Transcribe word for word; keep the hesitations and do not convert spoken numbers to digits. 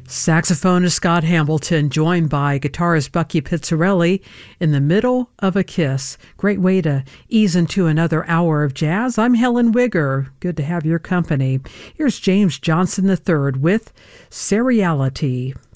Saxophonist Scott Hamilton, joined by guitarist Bucky Pizzarelli, in the middle of a kiss. Great way to ease into another hour of jazz. I'm Helen Wigger. Good to have your company. Here's James Johnson the third with Seriality.